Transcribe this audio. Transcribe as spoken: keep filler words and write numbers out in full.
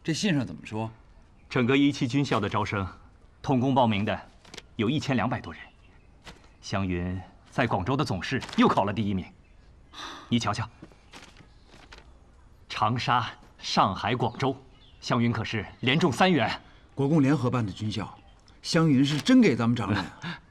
这信上怎么说？ 整个一期军校的招生，统共报名的有一千两百多人。湘云在广州的总试又考了第一名。你瞧瞧，长沙、上海、广州，湘云可是连中三元。 国共联合办的军校，湘云是真给咱们长脸。